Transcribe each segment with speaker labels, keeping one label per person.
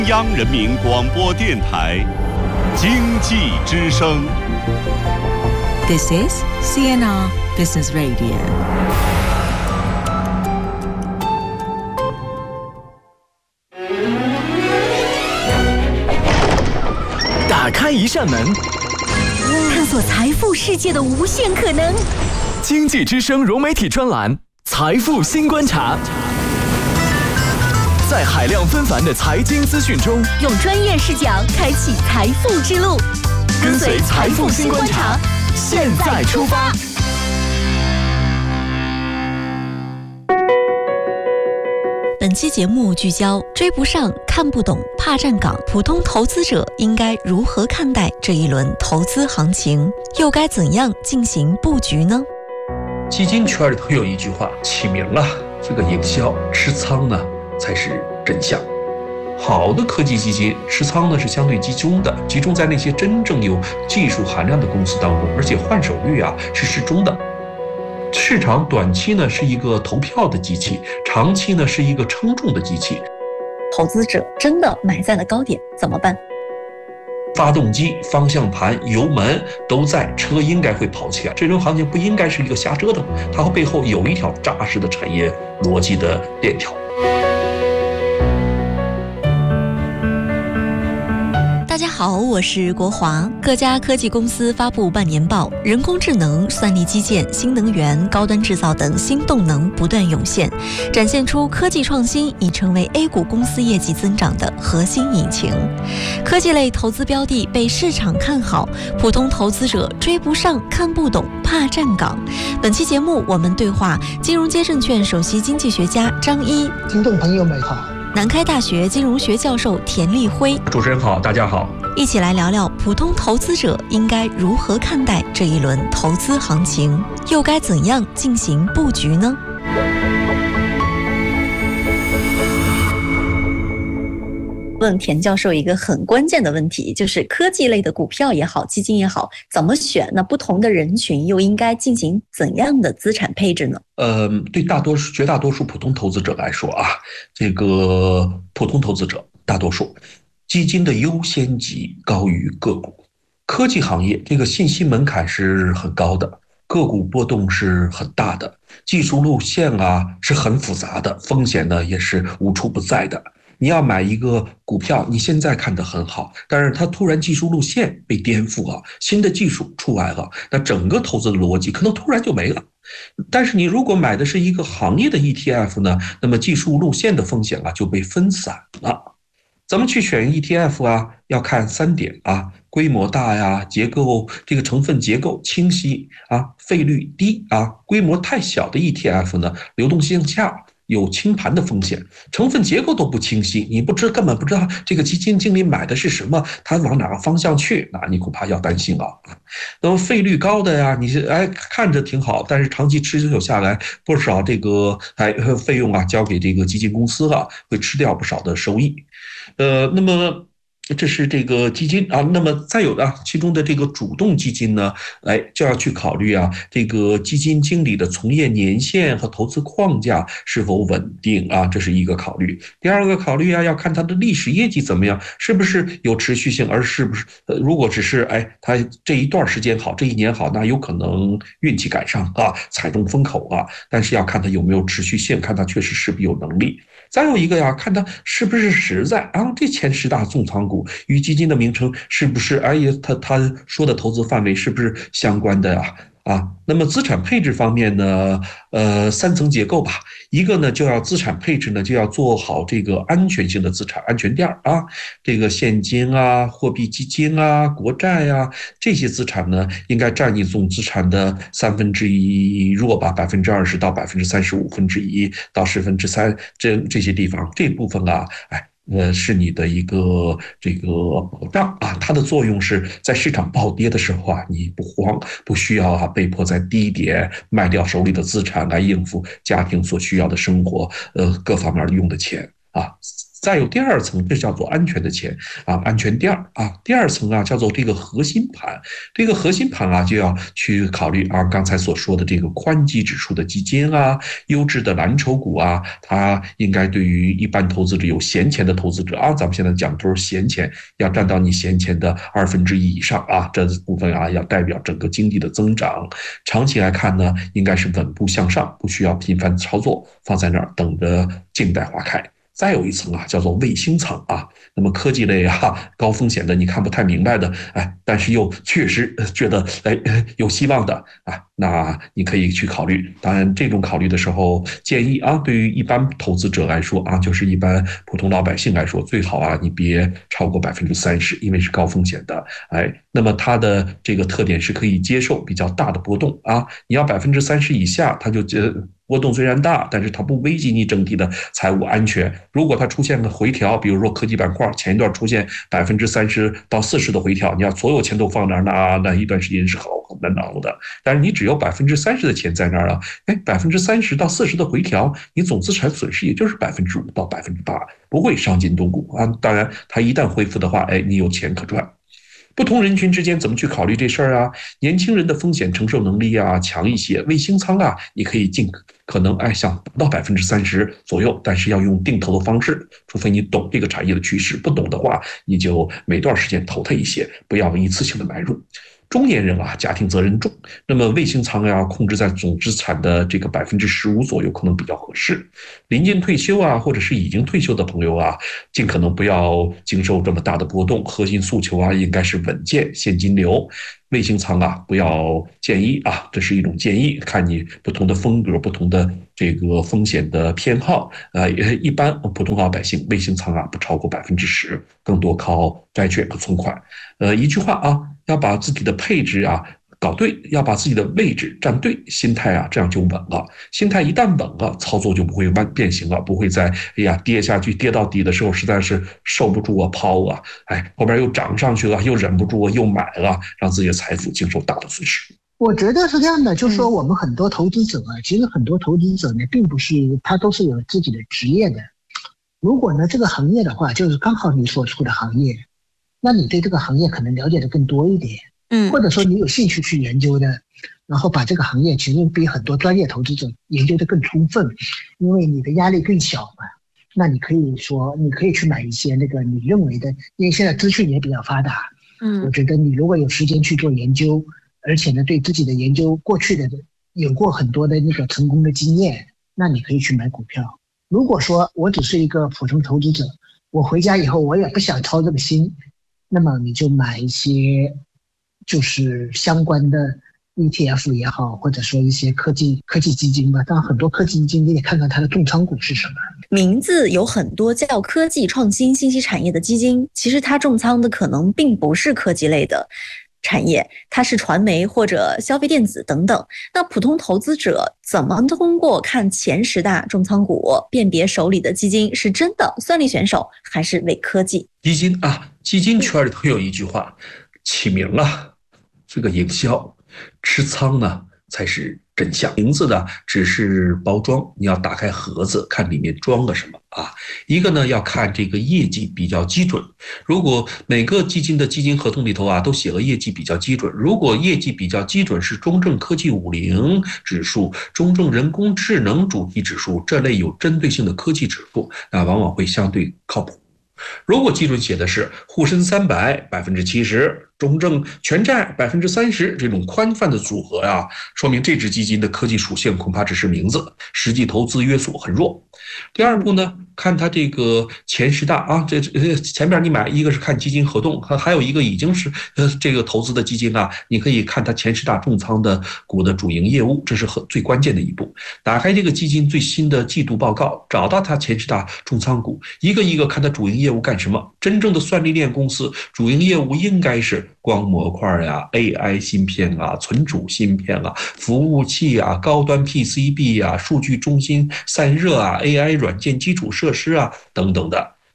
Speaker 1: 央人民广播电台经济之声。
Speaker 2: This is CNR Business Radio.
Speaker 3: 打开一扇门，
Speaker 4: 探索财富世界的无限可能。
Speaker 3: 经济之声融媒体专栏《财富新观察》，在海量纷繁的财经资讯中，
Speaker 4: 用专业视角开启财富之路。
Speaker 3: 跟随财富新观察，现在出发。
Speaker 4: 本期节目聚焦追不上、看不懂、怕站岗，普通投资者应该如何看待这一轮投资行情，又该怎样进行布局呢？
Speaker 5: 基金圈里头有一句话，起名了，这个营销持仓呢才是真相。好的科技基金持仓呢是相对集中的，集中在那些真正有技术含量的公司当中，而且换手率是适中的。市场短期呢是一个投票的机器，长期呢是一个称重的机器。
Speaker 4: 投资者真的买在了高点怎么办？
Speaker 5: 发动机、方向盘、油门都在，车应该会跑起来。这种行情不应该是一个瞎折腾，它背后有一条扎实的产业逻辑的链条。
Speaker 4: 大家好，我是国华。各家科技公司发布半年报，人工智能、算力基建、新能源、高端制造等新动能不断涌现，展现出科技创新已成为 A 股公司业绩增长的核心引擎。科技类投资标的被市场看好，普通投资者追不上、看不懂、怕站岗。本期节目我们对话金融街证券首席经济学家张一。
Speaker 6: 听众朋友们好。
Speaker 4: 南开大学金融学教授田立辉。
Speaker 5: 主持人好，大家好。
Speaker 4: 一起来聊聊普通投资者应该如何看待这一轮投资行情，又该怎样进行布局呢？问田教授一个很关键的问题，就是科技类的股票也好，基金也好，怎么选？那不同的人群又应该进行怎样的资产配置呢？
Speaker 5: 对绝大多数普通投资者来说这个普通投资者大多数基金的优先级高于个股。科技行业这个信息门槛是很高的，个股波动是很大的，技术路线是很复杂的，风险呢也是无处不在的。你要买一个股票，你现在看得很好，但是它突然技术路线被颠覆了，新的技术出来了，那整个投资的逻辑可能突然就没了。但是你如果买的是一个行业的 ETF 呢，那么技术路线的风险就被分散了。咱们去选 ETF 要看3点规模大结构这个成分结构清晰费率低规模太小的 ETF 呢，流动性下，有清盘的风险，成分结构都不清晰，你根本不知道这个基金经理买的是什么，他往哪个方向去，那你恐怕要担心那么费率高的你是看着挺好，但是长期持久下来，不少这个费用交给这个基金公司会吃掉不少的收益。那么这是这个基金那么再有的其中的这个主动基金呢，就要去考虑这个基金经理的从业年限和投资框架是否稳定这是一个考虑。第二个考虑要看它的历史业绩怎么样，是不是有持续性，而是不是如果只是它这一段时间好，这一年好，那有可能运气赶上踩中风口但是要看它有没有持续性，看它确实是不是有能力。再有一个看它是不是实在这前10大重仓股与基金的名称是不是他说的投资范围是不是相关的那么资产配置方面呢，3层结构吧。一个呢就要资产配置呢就要做好这个安全性的资产安全垫这个现金货币基金国债这些资产呢应该占你总资产的1/3弱吧，20%到35%到3%这些地方，这部分是你的一个这个保障它的作用是在市场暴跌的时候你不慌，不需要被迫在低点卖掉手里的资产来应付家庭所需要的生活各方面用的钱再有第二层，这叫做安全的钱啊，安全垫啊。第二层啊，叫做这个核心盘。这个核心盘啊，就要去考虑啊，刚才所说的这个宽基指数的基金啊，优质的蓝筹股啊，它应该对于一般投资者有闲钱的投资者啊，咱们现在讲都是闲钱，要占到你闲钱的1/2以上啊，这部分啊要代表整个经济的增长。长期来看呢，应该是稳步向上，不需要频繁操作，放在那儿等着静待花开。再有一层啊，叫做卫星仓啊。那么科技类啊，高风险的，你看不太明白的，但是又确实觉得有希望的啊，那你可以去考虑。当然，这种考虑的时候，建议啊，对于一般投资者来说啊，就是一般普通老百姓来说，最好啊，你别超过30%，因为是高风险的。那么它的这个特点是可以接受比较大的波动啊。你要30%以下，它就波动虽然大，但是它不危及你整体的财务安全。如果它出现个回调，比如说科技板块前一段出现30%到40%的回调，你要所有钱都放那儿，那一段时间是很难熬的。但是你只有30%的钱在那儿了，30%到40%的回调，你总资产损失也就是5%到8%，不会伤筋动骨啊。当然，它一旦恢复的话，你有钱可赚。不同人群之间怎么去考虑这事儿啊？年轻人的风险承受能力啊强一些，卫星仓啊，你可以尽可能想达到30%左右，但是要用定投的方式，除非你懂这个产业的趋势，不懂的话，你就每段时间投它一些，不要一次性的买入。中年人啊，家庭责任重，那么卫星仓呀，控制在总资产的这个15%左右，可能比较合适。临近退休啊，或者是已经退休的朋友啊，尽可能不要经受这么大的波动。核心诉求啊，应该是稳健现金流。卫星仓啊，不要建议啊，这是一种建议，看你不同的风格、不同的这个风险的偏好。一般普通老百姓卫星仓啊，不超过10%，更多靠债券和存款。一句话啊，要把自己的配置啊搞对，要把自己的位置站对，心态啊这样就稳了。心态一旦稳了，操作就不会变形了，不会在跌下去跌到底的时候实在是受不住啊抛啊，后边又涨上去了，又忍不住又买了，让自己的财富经受大的损失。
Speaker 6: 我觉得是这样的，就是说我们很多投资者啊，其实很多投资者呢，并不是他都是有自己的职业的。如果呢这个行业的话，就是刚好你所处的行业，那你对这个行业可能了解的更多一点。或者说你有兴趣去研究的，然后把这个行业其实比很多专业投资者研究的更充分，因为你的压力更小嘛。那你可以去买一些那个你认为的，因为现在资讯也比较发达。我觉得你如果有时间去做研究，而且呢对自己的研究过去的有过很多的那个成功的经验，那你可以去买股票。如果说我只是一个普通投资者，我回家以后我也不想操这个心，那么你就买一些就是相关的 ETF 也好，或者说一些科技基金吧。当然很多科技基金你得看看它的重仓股是什么。
Speaker 4: 名字有很多叫科技创新信息产业的基金，其实它重仓的可能并不是科技类的产业，它是传媒或者消费电子等等。那普通投资者怎么通过看前10大重仓股辨别手里的基金是真的算力选手还是伪科技？
Speaker 5: 基金圈里头有一句话，起名啊这个营销，持仓呢才是真相。名字呢只是包装，你要打开盒子看里面装了什么啊。一个呢要看这个业绩比较基准，如果每个基金的基金合同里头啊都写了业绩比较基准，如果业绩比较基准是中证科技50指数、中证人工智能主题指数这类有针对性的科技指数，那往往会相对靠谱。如果基准写的是沪深300 70%，中证全债 30%， 这种宽泛的组合啊，说明这支基金的科技属性恐怕只是名字，实际投资约束很弱。第二步呢，看它这个前10大啊，这前面你买一个是看基金合同，还有一个已经是这个投资的基金啊，你可以看它前10大重仓的股的主营业务，这是最关键的一步。打开这个基金最新的季度报告，找到它前10大重仓股，一个一个看它主营业务干什么。真正的算力链公司主营业务应该是光模块呀、AI 芯片啊、存储芯片啊、服务器啊、高端 PCB 啊、数据中心散热啊、AI 软件基础设施啊等等的。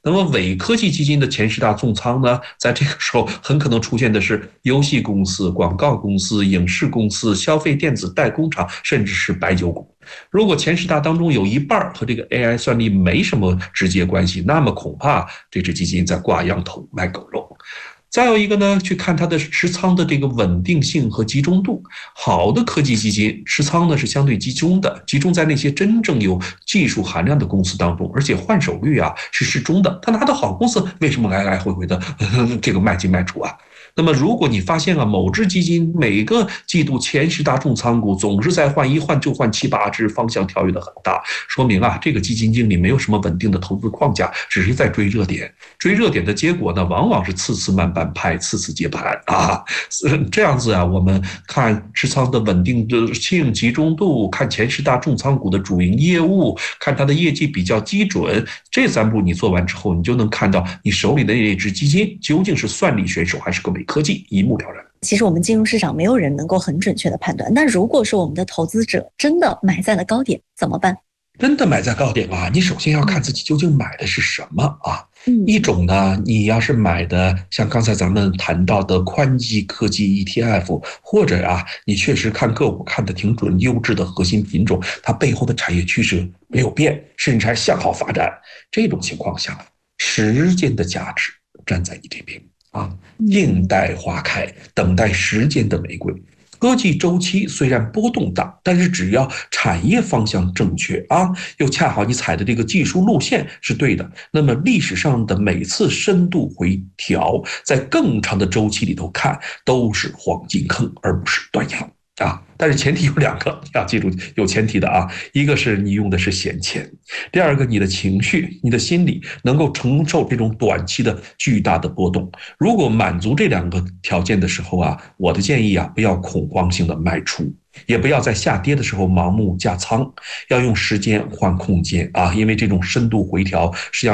Speaker 5: 那么伪科技基金的前10大重仓呢，在这个时候很可能出现的是游戏公司、广告公司、影视公司、消费电子代工厂，甚至是白酒股。如果前10大当中有一半和这个 AI 算力没什么直接关系，那么恐怕这只基金在挂羊头卖狗肉。再有一个呢，去看它的持仓的这个稳定性和集中度。好的科技基金持仓呢是相对集中的，集中在那些真正有技术含量的公司当中，而且换手率是适中的。他拿到好公司，为什么来来回回的这个卖进卖出啊？那么如果你发现某只基金每个季度前10大重仓股总是在换，一换就换7、8只，方向跳跃的很大，说明这个基金经理没有什么稳定的投资框架，只是在追热点。追热点的结果呢，往往是次次慢半拍，次次接盘这样子我们看持仓的稳定性、集中度，看前10大重仓股的主营业务，看它的业绩比较基准，这3步你做完之后，你就能看到你手里的那只基金究竟是算力选手还是个伪科技，一目了然。
Speaker 4: 其实我们金融市场没有人能够很准确的判断，那如果说我们的投资者真的买在了高点怎么办？
Speaker 5: 真的买在高点你首先要看自己究竟买的是什么一种呢，你要是买的像刚才咱们谈到的宽基科技 ETF， 或者你确实看个股看得挺准，优质的核心品种，它背后的产业趋势没有变，甚至还向好发展，这种情况下，时间的价值站在你这边静待花开，等待时间的玫瑰。科技周期虽然波动大，但是只要产业方向正确又恰好你踩的这个技术路线是对的，那么历史上的每次深度回调，在更长的周期里头看都是黄金坑，而不是断崖但是前提有2个，要记住有前提的一个是你用的是闲钱，第二个你的情绪、你的心理能够承受这种短期的巨大的波动。如果满足这2个条件的时候我的建议不要恐慌性的卖出，也不要在下跌的时候盲目加仓，要用时间换空间因为这种深度回调是要